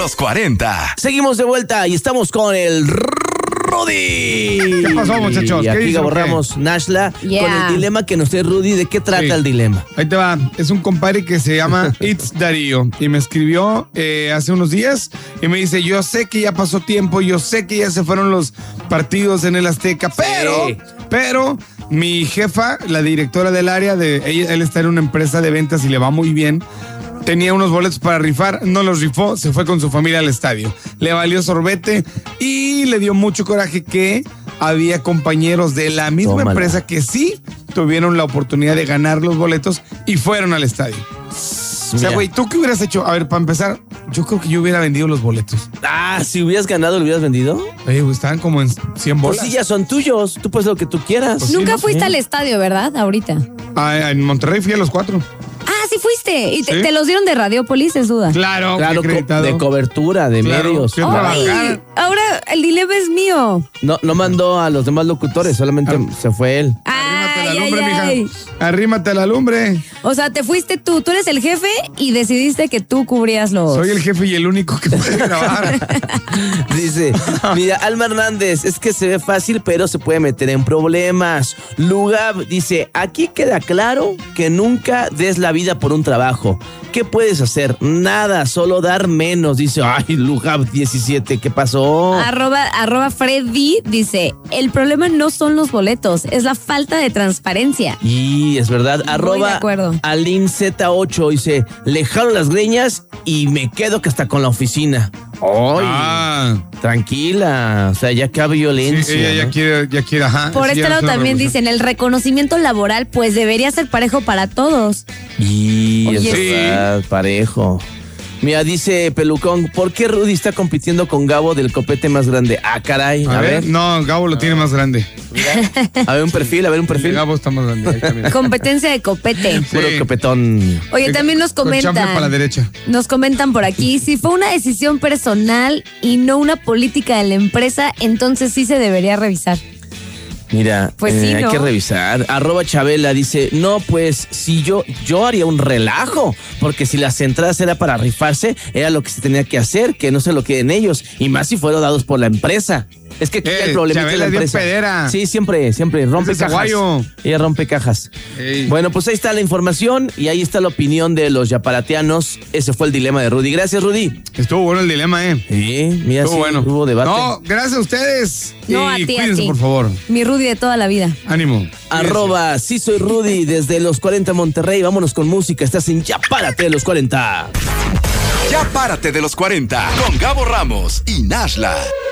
los 40. Seguimos de vuelta y estamos con el Rudy. ¿Qué pasó, muchachos? Y aquí ¿Qué borramos Nashla con el dilema que nos trae Rudy. ¿De qué trata el dilema? Ahí te va. Es un compadre que se llama It's Darío y me escribió hace unos días y me dice, yo sé que ya pasó tiempo, yo sé que ya se fueron los partidos en el Azteca, pero mi jefa, la directora del área, él está en una empresa de ventas y le va muy bien. Tenía unos boletos para rifar, no los rifó, se fue con su familia al estadio. Le valió sorbete y le dio mucho coraje que había compañeros de la misma empresa que sí tuvieron la oportunidad de ganar los boletos y fueron al estadio. O sea, güey, ¿tú qué hubieras hecho? A ver, para empezar, yo creo que yo hubiera vendido los boletos. Si hubieras ganado, ¿lo hubieras vendido? Oye, estaban como en 100 bolas. Pues sí, ya son tuyos. Tú puedes lo que tú quieras. Pues nunca fuiste al estadio, ¿verdad? Ahorita. En Monterrey fui a los 4. Sí fuiste. ¿Y te los dieron de Radiopolis, es duda? Claro, de cobertura, de medios. Ay, ahora el dilema es mío. No mandó a los demás locutores, solamente se fue él. Arrímate a la lumbre, mija. Arrímate a la lumbre. O sea, te fuiste tú eres el jefe y decidiste que tú cubrías los... Soy el jefe y el único que puede grabar. Dice, mira, Alma Hernández, es que se ve fácil, pero se puede meter en problemas. Lugab dice, aquí queda claro que nunca des la vida por un trabajo. ¿Qué puedes hacer? Nada, solo dar menos. Dice, ay, Lugab 17, ¿qué pasó? Arroba Freddy dice, el problema no son los boletos, es la falta de transparencia. Y es verdad. Arroba Alin Z8 dice, le jalo las greñas y me quedo que hasta con la oficina. Ay, tranquila, o sea, ya que hay violencia. Sí, ella ya quiere, ajá. Por este lado también dicen, el reconocimiento laboral pues debería ser parejo para todos. Y es verdad, parejo. Mira, dice Pelucón, ¿por qué Rudy está compitiendo con Gabo del copete más grande? Caray. A ver. No, Gabo lo tiene más grande. Mira. A ver un perfil. Gabo está más grande. Ahí también. Competencia de copete. Puro copetón. Oye, también nos comentan. Con para la derecha. Nos comentan por aquí, si fue una decisión personal y no una política de la empresa, entonces sí se debería revisar. Mira, pues sí, hay que revisar. Arroba Chabela dice, no, pues si yo haría un relajo, porque si las entradas era para rifarse, era lo que se tenía que hacer, que no se lo queden ellos, y más si fueron dados por la empresa. Es que el problema es la empresa. Pedera. Sí, siempre rompe cajas. Ella rompe cajas. Bueno, pues ahí está la información y ahí está la opinión de los yaparatianos. Ese fue el dilema de Rudy. Gracias, Rudy. Estuvo bueno el dilema, Sí, mira, estuvo bueno. Hubo debate. No, gracias a ustedes. No, y a ti, cuídense, por favor. Mi Rudy de toda la vida. Ánimo. Arroba, sí soy Rudy desde los 40 Monterrey. Vámonos con música. Estás en Ya Párate de los 40. Ya Párate de los 40 con Gabo Ramos y Nashla.